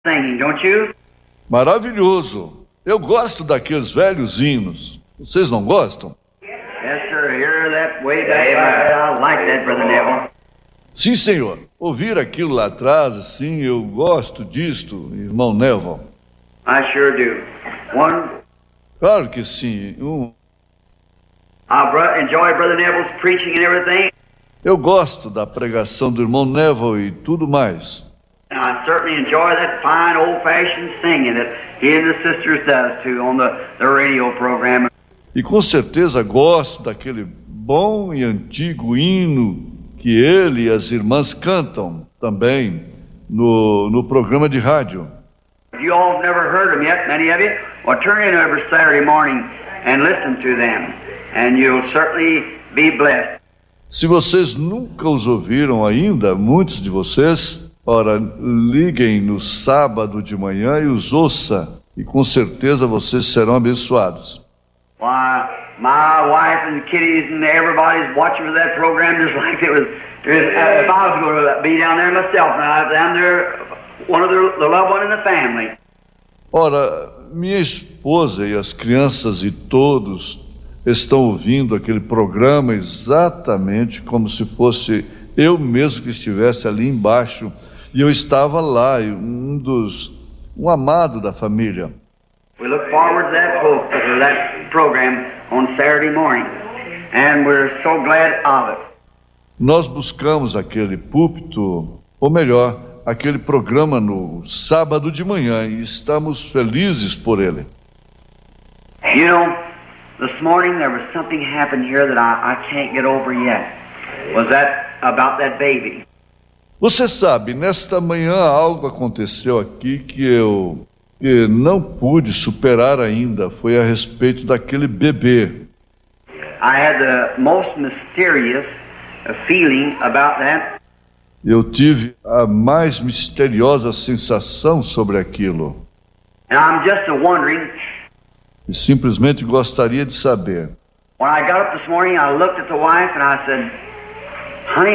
singing, don't you? Maravilhoso. Eu gosto daqueles velhos hinos. Vocês não gostam? Yes, sir. Hear that way back. I like that, Brother Neville. Sim, senhor. Ouvir aquilo lá atrás, assim, eu gosto disto, irmão Neville. I sure do. Claro que sim. Enjoy Brother Neville's preaching and everything. Eu gosto da pregação do irmão Neville e tudo mais. And I certainly enjoy that fine old-fashioned singing that he and the sisters does too on the radio program. E com certeza gosto daquele bom e antigo hino que ele e as irmãs cantam também no programa de rádio. You all have never heard them yet, many of you. Well, turn in every Saturday morning and listen to them, and you'll certainly be blessed. Se vocês nunca os ouviram ainda, muitos de vocês, ora, liguem no sábado de manhã e os ouça, e com certeza vocês serão abençoados. Why, my wife and the kiddies and everybody's watching for that program just like it was. If I was going to be down there myself, and I was down there, one of the loved one in the family. Ora, minha esposa e as crianças e todos estão ouvindo aquele programa exatamente como se fosse eu mesmo que estivesse ali embaixo, e eu estava lá, um amado da família. We look forward to that program on Saturday morning, and we're so glad of it. Nós buscamos aquele púlpito, ou melhor, aquele programa no sábado de manhã, e estamos felizes por ele. You know, this morning there was something happened here that I can't get over yet. Was that about that baby? Você sabe, nesta manhã algo aconteceu aqui que não pude superar ainda. Foi a respeito daquele bebê. I had the most mysterious feeling about that. Eu tive a mais misteriosa sensação sobre aquilo. And I'm just wondering. E simplesmente gostaria de saber. When I got up this morning, I looked at the wife and I said, "Honey,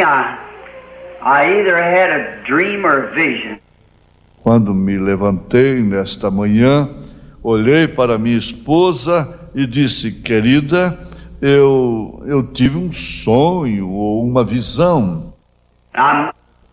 I either had a dream or a vision." Quando me levantei nesta manhã, olhei para minha esposa e disse: querida, eu tive um sonho ou uma visão. I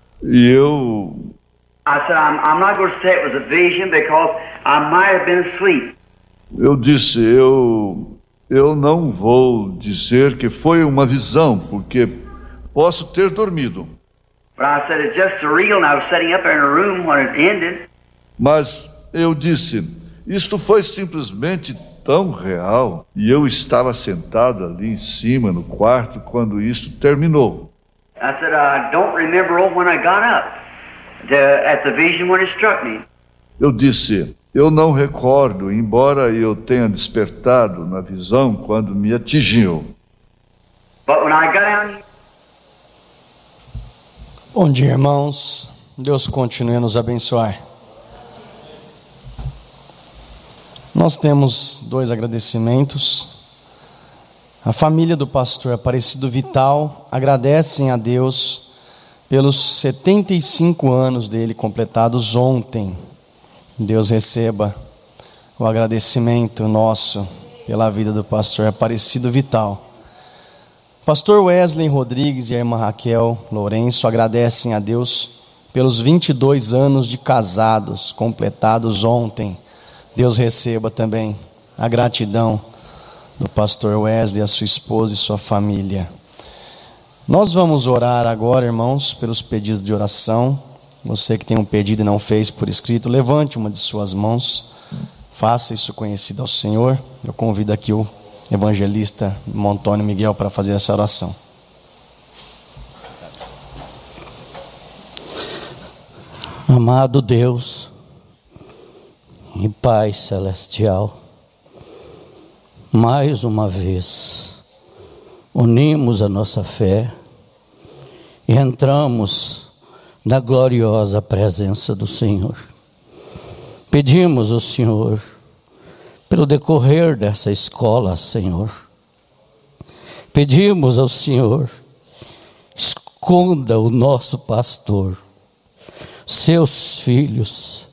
said, I'm not going to say it was a vision because I might have been asleep. Eu disse, eu não vou dizer que foi uma visão, porque posso ter dormido. But I said it's just surreal, and I was sitting up there in a room when it ended. Mas eu disse, isto foi simplesmente tão real, e eu estava sentado ali em cima no quarto quando isto terminou. I said, I don't remember when I got up at the vision when it struck me. Eu disse, eu não recordo, embora eu tenha despertado na visão quando me atingiu. But when I got down... Bom dia, irmãos. Deus continue a nos abençoar. Nós temos 2 agradecimentos. A família do pastor Aparecido Vital agradecem a Deus pelos 75 anos dele completados ontem. Deus receba o agradecimento nosso pela vida do pastor Aparecido Vital. Pastor Wesley Rodrigues e a irmã Raquel Lourenço agradecem a Deus pelos 22 anos de casados completados ontem. Deus receba também a gratidão do pastor Wesley, a sua esposa e sua família. Nós vamos orar agora, irmãos, pelos pedidos de oração. Você que tem um pedido e não fez por escrito, levante uma de suas mãos, faça isso conhecido ao Senhor. Eu convido aqui o evangelista Antônio Miguel para fazer essa oração. Amado Deus e Pai Celestial, mais uma vez unimos a nossa fé e entramos na gloriosa presença do Senhor. Pedimos ao Senhor, pelo decorrer dessa escola, Senhor, pedimos ao Senhor, esconda o nosso pastor, seus filhos,